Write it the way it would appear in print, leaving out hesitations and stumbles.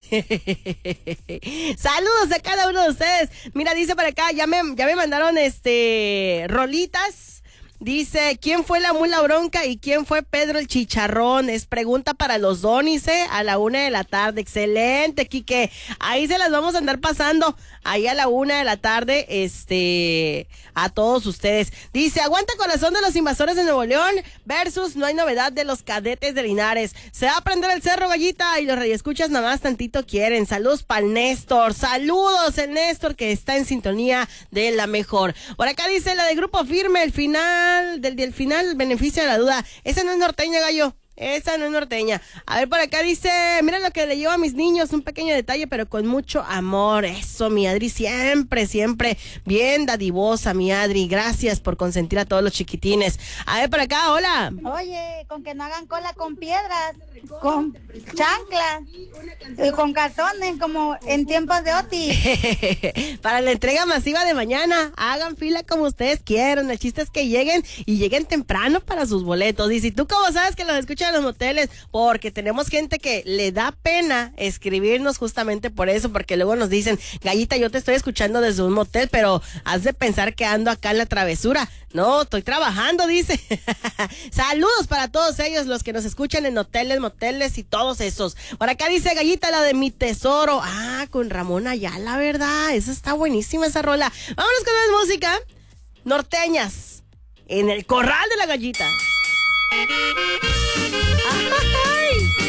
Saludos a cada uno de ustedes. Mira, dice por acá, ya me mandaron rolitas. Dice, ¿quién fue la mula bronca y quién fue Pedro el Chicharrón? Es pregunta para los donis, a la 1:00 p.m. Excelente, Quique. Ahí se las vamos a andar pasando, ahí a la 1:00 p.m, a todos ustedes. Dice, aguanta corazón de los invasores de Nuevo León versus no hay novedad de los cadetes de Linares. Se va a prender el cerro, Gallita, y los radioescuchas nada más tantito quieren. Saludos para el Néstor. Saludos, el Néstor, que está en sintonía de la mejor. Por acá dice la de Grupo Firme, el final del final, beneficio de la duda. Esa no es norteña, Gallo. Esa no es norteña. A ver, por acá dice, mira lo que le llevo a mis niños, un pequeño detalle, pero con mucho amor. Eso, mi Adri, siempre, siempre bien dadivosa, mi Adri. Gracias por consentir a todos los chiquitines. A ver, por acá, hola. Oye, con que no hagan cola con piedras, con chanclas, con cartones, como en tiempos de Oti. Para la entrega masiva de mañana, hagan fila como ustedes quieran. El chiste es que lleguen y lleguen temprano para sus boletos. Y si tú como sabes que los escuchan en los moteles, porque tenemos gente que le da pena escribirnos justamente por eso, porque luego nos dicen, Gallita, yo te estoy escuchando desde un motel, pero has de pensar que ando acá en la travesura. No, estoy trabajando, dice. Saludos para todos ellos, los que nos escuchan en hoteles, moteles y todos esos. Por acá dice Gallita, la de Mi Tesoro. Ah, con Ramón Ayala, ¿verdad? Esa está buenísima, esa rola. Vámonos con más música. Norteñas, en el corral de la Gallita.